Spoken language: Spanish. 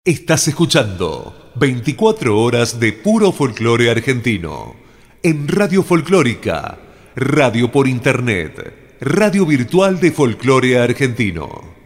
Estás escuchando 24 horas de puro folclore argentino en Radio Folclórica, radio por internet, radio virtual de folclore argentino.